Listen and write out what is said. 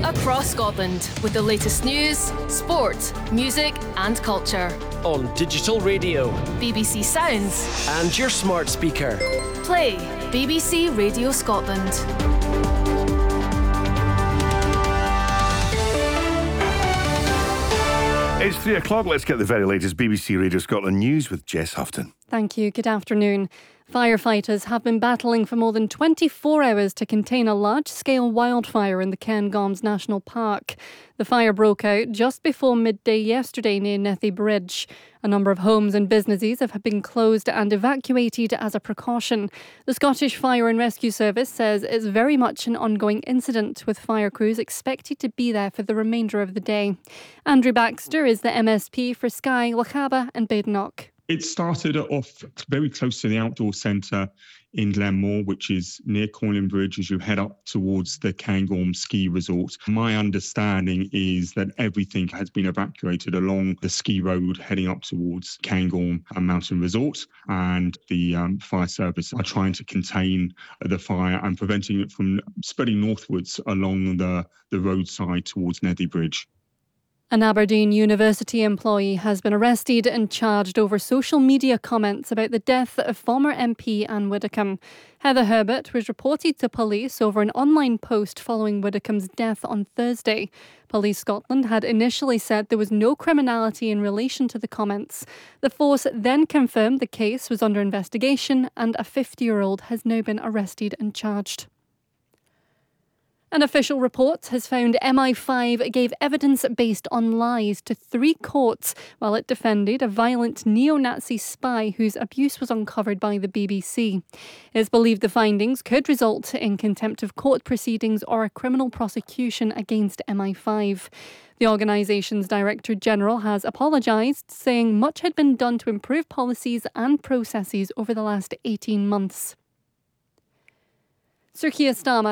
across Scotland with the latest news, sport, music and culture. On digital radio, BBC Sounds and your smart speaker. Play BBC Radio Scotland. It's 3 o'clock. Let's get the very latest BBC Radio Scotland news with Jess Houghton. Thank you. Good afternoon. Firefighters have been battling for more than 24 hours to contain a large-scale wildfire in the Cairngorms National Park. The fire broke out just before midday yesterday near Nethy Bridge. A number of homes and businesses have been closed and evacuated as a precaution. The Scottish Fire and Rescue Service says it's very much an ongoing incident, with fire crews expected to be there for the remainder of the day. Andrew Baxter is the MSP for Skye, Lochaber and Badenoch. It started off very close to the outdoor centre in Glenmore, which is near Coylin Bridge as you head up towards the Cairngorm ski resort. My understanding is that everything has been evacuated along the ski road heading up towards Cairngorm Mountain Resort, and the fire service are trying to contain the fire and preventing it from spreading northwards along the roadside towards Nethy Bridge. An Aberdeen University employee has been arrested and charged over social media comments about the death of former MP Anne Widdecombe. Heather Herbert was reported to police over an online post following Widdecombe's death on Thursday. Police Scotland had initially said there was no criminality in relation to the comments. The force then confirmed the case was under investigation and a 50-year-old has now been arrested and charged. An official report has found MI5 gave evidence based on lies to 3 courts while it defended a violent neo-Nazi spy whose abuse was uncovered by the BBC. It's believed the findings could result in contempt of court proceedings or a criminal prosecution against MI5. The organisation's Director General has apologised, saying much had been done to improve policies and processes over the last 18 months. Sir Keir Starmer